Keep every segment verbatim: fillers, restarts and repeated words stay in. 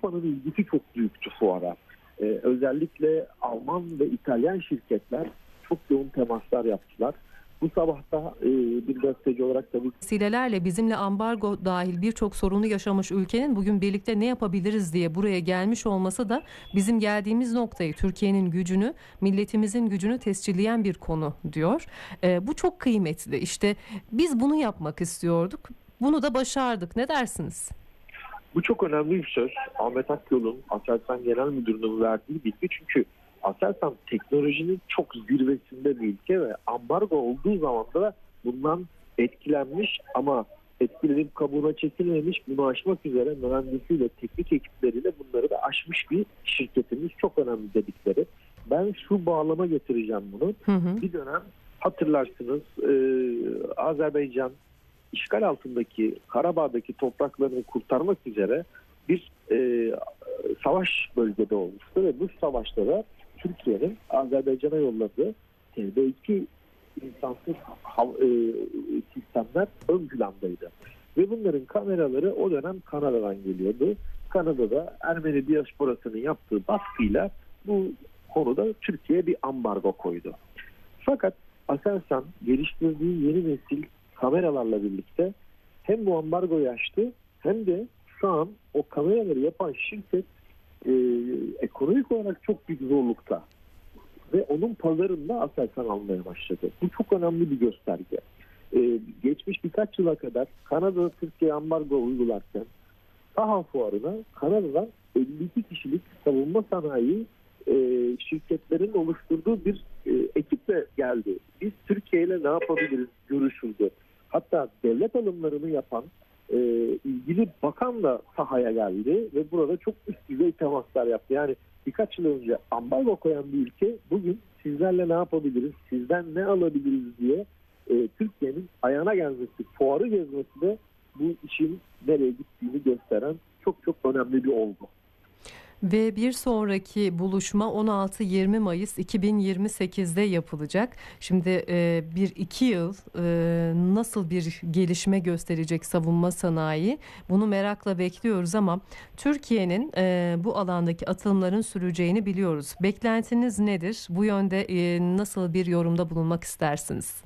Avrupa'nın ilgisi çok büyüktü fuara. Ee, özellikle Alman ve İtalyan şirketler çok yoğun temaslar yaptılar. Bu sabah da e, bir gazeteci olarak tabii Vesilelerle bizimle ambargo dahil birçok sorunu yaşamış ülkenin bugün birlikte ne yapabiliriz diye buraya gelmiş olması da bizim geldiğimiz noktayı, Türkiye'nin gücünü, milletimizin gücünü tescilleyen bir konu diyor. Ee, bu çok kıymetli. İşte biz bunu yapmak istiyorduk. Bunu da başardık. Ne dersiniz? bu çok önemli bir söz. Ahmet Akyol'un Aselsan Genel Müdürlüğü'nün verdiği bilgi, çünkü Aselsan teknolojinin çok zirvesinde bir ülke ve ambargo olduğu zaman da bundan etkilenmiş ama etkilenip kabuğuna çekilmemiş, bunu aşmak üzere mühendisiyle, teknik ekipleriyle bunları da aşmış bir şirketimiz. Çok önemli dedikleri. Ben şu bağlama getireceğim bunu. Hı hı. Bir dönem hatırlarsınız e, Azerbaycan işgal altındaki Karabağ'daki topraklarını kurtarmak üzere bir e, savaş bölgede olmuştu ve bu savaşta da Türkiye'nin Azerbaycan'a yolladığı T B iki insansız hav- e, sistemler ön plandaydı. Ve bunların kameraları o dönem Kanada'dan geliyordu. Kanada'da Ermeni diasporasının yaptığı baskıyla bu konuda Türkiye bir ambargo koydu. Fakat Aselsan geliştirdiği yeni nesil kameralarla birlikte hem bu ambargoyu aştı hem de şu an o kameraları yapan şirket e, ekonomik olarak çok büyük zorlukta ve onun pazarında Aselsan almaya başladı. Bu çok önemli bir gösterge. E, geçmiş birkaç yıla kadar Kanada Türkiye ambargo uygularken SAHA fuarına Kanada'dan elli iki kişilik savunma sanayi e, şirketlerin oluşturduğu bir e, ekiple geldi. Biz Türkiye ile ne yapabiliriz görüşüldü. Hatta devlet alımlarını yapan e, ilgili bakan da sahaya geldi ve burada çok üst düzey temaslar yaptı. Yani birkaç yıl önce ambargo koyan bir ülke bugün sizlerle ne yapabiliriz, sizden ne alabiliriz diye e, Türkiye'nin ayağına gelmesi, fuarı gezmesi de bu işin nereye gittiğini gösteren çok çok önemli bir olgu. Ve bir sonraki buluşma on altı yirmi Mayıs iki bin yirmi sekizde yapılacak. Şimdi e, bir iki yıl e, nasıl bir gelişme gösterecek savunma sanayi, bunu merakla bekliyoruz ama Türkiye'nin e, bu alandaki atılımların süreceğini biliyoruz. Beklentiniz nedir? Bu yönde e, nasıl bir yorumda bulunmak istersiniz?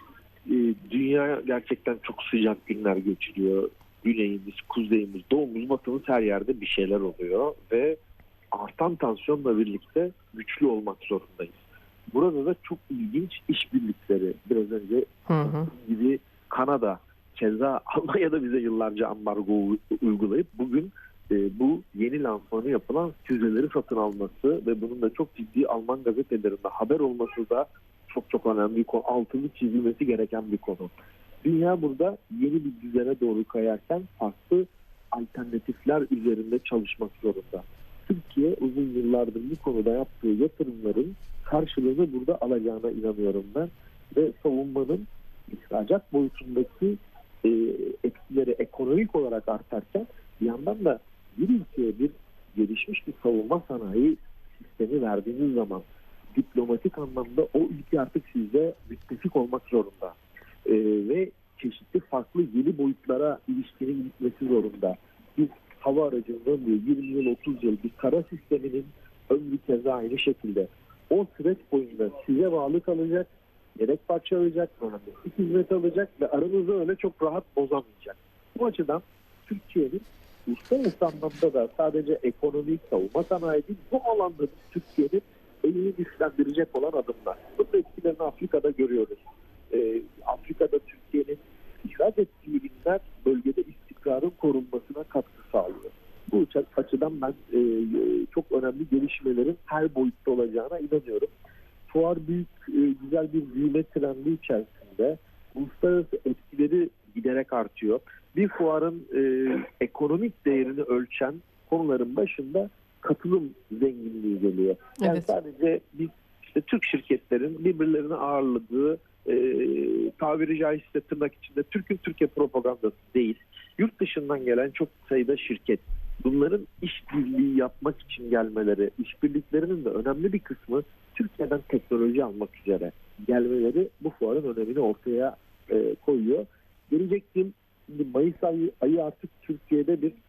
E, dünya gerçekten çok sıcak günler geçiriyor. Güneyimiz, kuzeyimiz, doğumuz, batımız her yerde bir şeyler oluyor ve artan tansiyonla birlikte güçlü olmak zorundayız. Burada da çok ilginç işbirlikleri, biraz önce hı hı. gibi Kanada, keza Almanya'da bize yıllarca ambargo uygulayıp bugün e, bu yeni lansmanı yapılan füzeleri satın alması ve bunun da çok ciddi Alman gazetelerinde haber olması da çok çok önemli bir konu. Altını çizilmesi gereken bir konu. Dünya burada yeni bir düzene doğru kayarken farklı alternatifler üzerinde çalışmak zorunda. Türkiye uzun yıllardır bu konuda yaptığı yatırımların karşılığını burada alacağına inanıyorum ben. Ve savunmanın ihracat boyutundaki e, etkileri ekonomik olarak artarken bir yandan da bir ülkeye bir gelişmiş bir savunma sanayi sistemi verdiğiniz zaman diplomatik anlamda o ülke artık sizde müttefik olmak zorunda. E, ve çeşitli farklı yeni boyutlara ilişkinin gitmesi zorunda. Biz hava aracının ömrü yirmi yıl otuz yıl, bir kara sisteminin ömrü keza aynı şekilde. O süreç boyunca size bağlı kalacak, yedek parça alacak, mühendislik hizmet alacak ve aranızda öyle çok rahat bozamayacak. Bu açıdan Türkiye'nin uluslararası anlamda da sadece ekonomik, savunma sanayi değil, bu alanda Türkiye'nin elini güçlendirecek olan adımlar. Bunun etkilerini Afrika'da görüyoruz. Ee, Afrika'da Türkiye'nin ihraç ettiği ürünler bölgede istikrarın korunmasına katkı sağlıyor. Bu açıdan ben e, çok önemli gelişmelerin her boyutta olacağına inanıyorum. Fuar büyük, e, güzel bir büyüme trendi içerisinde. Uluslararası etkileri giderek artıyor. Bir fuarın e, ekonomik değerini ölçen konuların başında katılım zenginliği geliyor. Yani Evet. sadece biz işte Türk şirketlerin birbirlerini ağırladığı, e, tabiri caizse tırnak içinde Türk'ün Türkiye propagandası değil. Yurt dışından gelen çok sayıda şirket, bunların işbirliği yapmak için gelmeleri, işbirliklerinin de önemli bir kısmı Türkiye'den teknoloji almak üzere gelmeleri bu fuarın önemini ortaya e, koyuyor. Gelecek yıl Mayıs ayı, ayı artık Türkiye'de bir